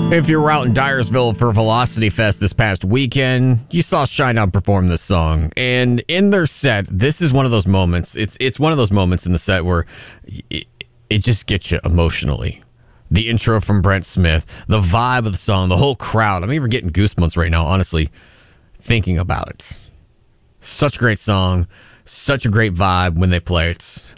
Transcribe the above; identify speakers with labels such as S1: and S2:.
S1: If you were out in Dyersville for Velocity Fest this past weekend, you saw Shinedown perform this song. And in their set, this is one of those moments. It's one of those moments in the set where it just gets you emotionally. The intro from Brent Smith, the vibe of the song, the whole crowd. I'm even getting goosebumps right now, honestly, thinking about it. Such a great song, such a great vibe when they play it.